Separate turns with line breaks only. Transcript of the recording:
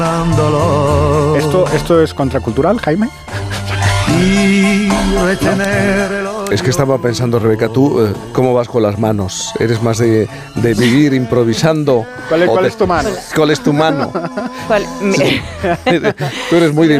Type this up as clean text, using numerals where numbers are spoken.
¿Esto es contracultural, Jaime?
Es que estaba pensando, Rebeca, tú, ¿cómo vas con las manos? ¿Eres más de vivir improvisando?
¿Cuál es tu mano?
¿Cuál es tu mano?
¿Cuál?
Sí. Tú eres muy de